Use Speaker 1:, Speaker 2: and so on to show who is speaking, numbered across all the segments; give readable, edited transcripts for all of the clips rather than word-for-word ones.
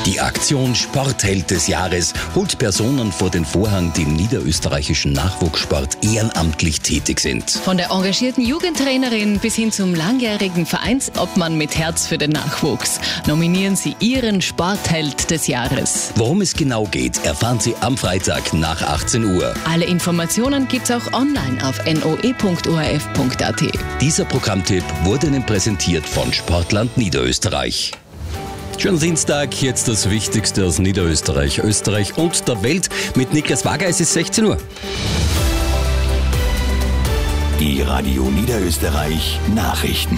Speaker 1: Die Aktion Sportheld des Jahres holt Personen vor den Vorhang, die im niederösterreichischen Nachwuchssport ehrenamtlich tätig sind.
Speaker 2: Von der engagierten Jugendtrainerin bis hin zum langjährigen Vereinsobmann mit Herz für den Nachwuchs nominieren sie ihren Sportheld des Jahres.
Speaker 1: Worum es genau geht, erfahren Sie am Freitag nach 18 Uhr.
Speaker 2: Alle Informationen gibt's auch online auf noe.orf.at.
Speaker 1: Dieser Programmtipp wurde Ihnen präsentiert von Sportland Niederösterreich. Schönen Dienstag, jetzt das Wichtigste aus Niederösterreich, Österreich und der Welt mit Niklas Wager. Es ist 16 Uhr.
Speaker 3: Die Radio Niederösterreich Nachrichten.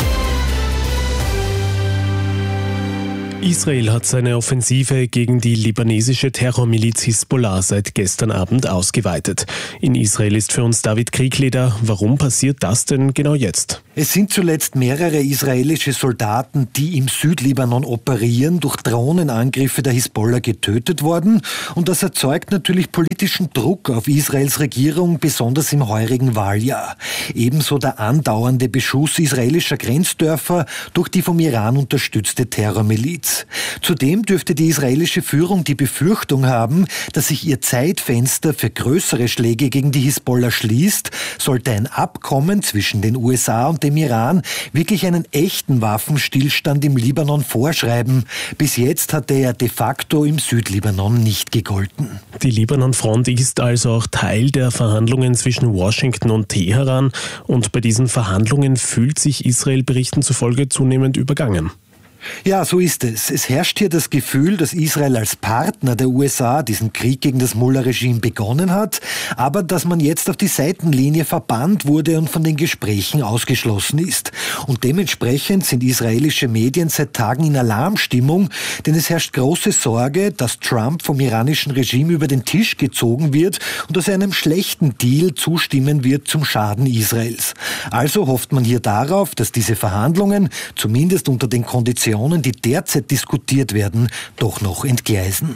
Speaker 4: Israel hat seine Offensive gegen die libanesische Terrormiliz Hisbollah seit gestern Abend ausgeweitet. In Israel ist für uns David Kriegleder. Warum passiert das denn genau jetzt?
Speaker 5: Es sind zuletzt mehrere israelische Soldaten, die im Südlibanon operieren, durch Drohnenangriffe der Hisbollah getötet worden. Und das erzeugt natürlich politischen Druck auf Israels Regierung, besonders im heurigen Wahljahr. Ebenso der andauernde Beschuss israelischer Grenzdörfer durch die vom Iran unterstützte Terrormiliz. Zudem dürfte die israelische Führung die Befürchtung haben, dass sich ihr Zeitfenster für größere Schläge gegen die Hisbollah schließt, sollte ein Abkommen zwischen den USA und dem Iran wirklich einen echten Waffenstillstand im Libanon vorschreiben. Bis jetzt hatte er de facto im Südlibanon nicht gegolten.
Speaker 4: Die Libanon-Front ist also auch Teil der Verhandlungen zwischen Washington und Teheran. Und bei diesen Verhandlungen fühlt sich Israel Berichten zufolge zunehmend übergangen.
Speaker 5: Ja, so ist es. Es herrscht hier das Gefühl, dass Israel als Partner der USA diesen Krieg gegen das Mullah-Regime begonnen hat, aber dass man jetzt auf die Seitenlinie verbannt wurde und von den Gesprächen ausgeschlossen ist. Und dementsprechend sind israelische Medien seit Tagen in Alarmstimmung, denn es herrscht große Sorge, dass Trump vom iranischen Regime über den Tisch gezogen wird und dass er einem schlechten Deal zustimmen wird zum Schaden Israels. Also hofft man hier darauf, dass diese Verhandlungen, zumindest unter den Konditionen, die derzeit diskutiert werden, doch noch entgleisen.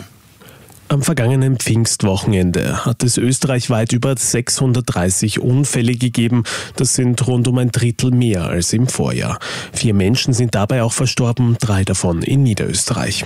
Speaker 4: Am vergangenen Pfingstwochenende hat es österreichweit über 630 Unfälle gegeben. Das sind rund um ein Drittel mehr als im Vorjahr. 4 Menschen sind dabei auch verstorben, 3 davon in Niederösterreich.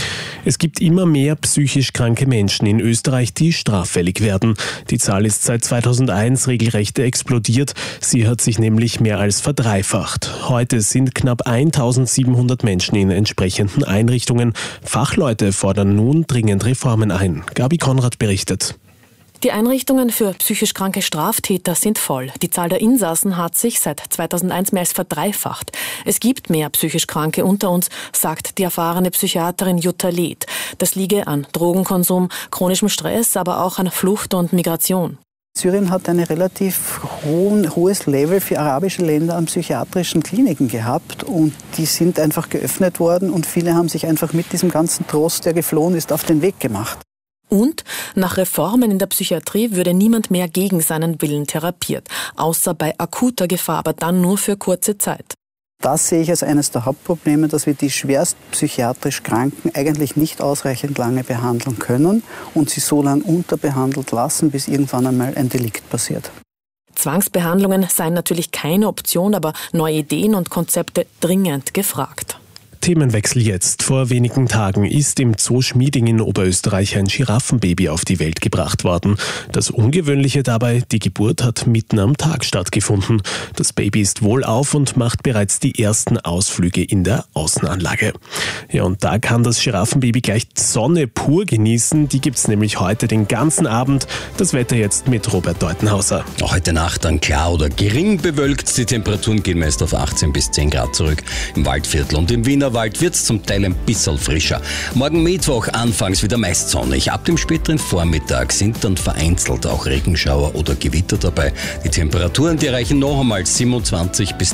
Speaker 4: Es gibt immer mehr psychisch kranke Menschen in Österreich, die straffällig werden. Die Zahl ist seit 2001 regelrecht explodiert. Sie hat sich nämlich mehr als verdreifacht. Heute sind knapp 1700 Menschen in entsprechenden Einrichtungen. Fachleute fordern nun dringend Reformen ein. Gabi Konrad berichtet.
Speaker 6: Die Einrichtungen für psychisch kranke Straftäter sind voll. Die Zahl der Insassen hat sich seit 2001 mehr als verdreifacht. Es gibt mehr psychisch Kranke unter uns, sagt die erfahrene Psychiaterin Jutta Leth. Das liege an Drogenkonsum, chronischem Stress, aber auch an Flucht und Migration.
Speaker 7: Syrien hat ein relativ hohes Level für arabische Länder an psychiatrischen Kliniken gehabt und die sind einfach geöffnet worden und viele haben sich einfach mit diesem ganzen Trost, der geflohen ist, auf den Weg gemacht.
Speaker 6: Und nach Reformen in der Psychiatrie würde niemand mehr gegen seinen Willen therapiert, außer bei akuter Gefahr, aber dann nur für kurze Zeit.
Speaker 7: Das sehe ich als eines der Hauptprobleme, dass wir die schwerst psychiatrisch Kranken eigentlich nicht ausreichend lange behandeln können und sie so lange unterbehandelt lassen, bis irgendwann einmal ein Delikt passiert.
Speaker 6: Zwangsbehandlungen seien natürlich keine Option, aber neue Ideen und Konzepte dringend gefragt.
Speaker 4: Themenwechsel jetzt. Vor wenigen Tagen ist im Zoo Schmieding in Oberösterreich ein Giraffenbaby auf die Welt gebracht worden. Das Ungewöhnliche dabei, die Geburt hat mitten am Tag stattgefunden. Das Baby ist wohlauf und macht bereits die ersten Ausflüge in der Außenanlage. Ja, und da kann das Giraffenbaby gleich Sonne pur genießen. Die gibt's nämlich heute den ganzen Abend. Das Wetter jetzt mit Robert Deutenhauser.
Speaker 1: Heute Nacht dann klar oder gering bewölkt. Die Temperaturen gehen meist auf 18 bis 10 Grad zurück im Waldviertel und im Wiener Wald wird es zum Teil ein bisschen frischer. Morgen Mittwoch anfangs wieder meist sonnig. Ab dem späteren Vormittag sind dann vereinzelt auch Regenschauer oder Gewitter dabei. Die Temperaturen, die erreichen noch einmal 27 bis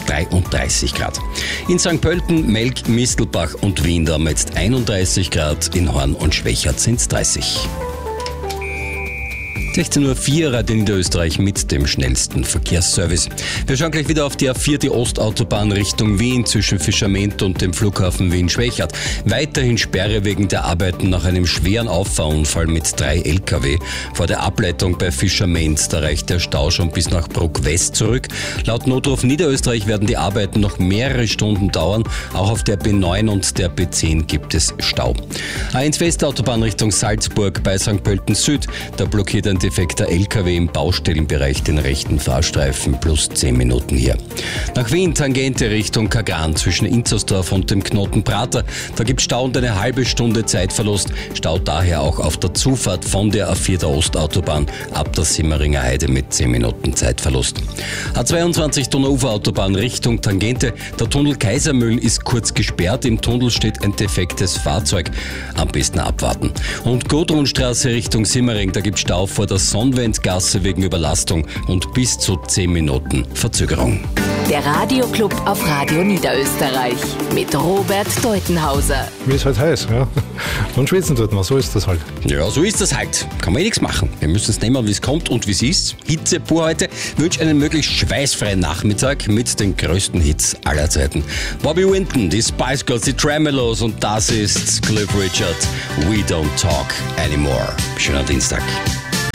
Speaker 1: 33 Grad. In St. Pölten, Melk, Mistelbach und Wien haben jetzt 31 Grad. In Horn und Schwechat sind es 30. 16:04 Uhr, Radio Niederösterreich mit dem schnellsten Verkehrsservice. Wir schauen gleich wieder auf die A4, die Ostautobahn Richtung Wien zwischen Fischerment und dem Flughafen Wien-Schwechat. Weiterhin Sperre wegen der Arbeiten nach einem schweren Auffahrunfall mit 3 Lkw. Vor der Ableitung bei Fischerment, da reicht der Stau schon bis nach Bruck West zurück. Laut Notruf Niederösterreich werden die Arbeiten noch mehrere Stunden dauern. Auch auf der B9 und der B10 gibt es Stau. A1 Westautobahn Richtung Salzburg bei St. Pölten Süd. Da blockiert ein defekter LKW im Baustellenbereich den rechten Fahrstreifen, plus 10 Minuten hier. Nach Wien Tangente Richtung Kagran zwischen Inzersdorf und dem Knoten Prater. Da gibt es Stau und eine halbe Stunde Zeitverlust. Stau daher auch auf der Zufahrt von der A4 der Ostautobahn ab der Simmeringer Heide mit 10 Minuten Zeitverlust. A22 Donauuferautobahn Richtung Tangente. Der Tunnel Kaisermühlen ist kurz gesperrt. Im Tunnel steht ein defektes Fahrzeug. Am besten abwarten. Und Gudrunstraße Richtung Simmering. Da gibt es Stau vor der Sonnwendgasse wegen Überlastung und bis zu 10 Minuten Verzögerung.
Speaker 2: Der Radioclub auf Radio Niederösterreich mit Robert Deutenhauser.
Speaker 8: Wie es halt heiß, ja. Und schwitzen tut man, so ist das halt.
Speaker 1: Ja, so ist das halt. Kann man nichts machen. Wir müssen es nehmen, wie es kommt und wie es ist. Hitze pur heute. Ich wünsche einen möglichst schweißfreien Nachmittag mit den größten Hits aller Zeiten. Bobby Winton, die Spice Girls, die Tremelos und das ist Cliff Richard. We don't talk anymore. Schöner Dienstag.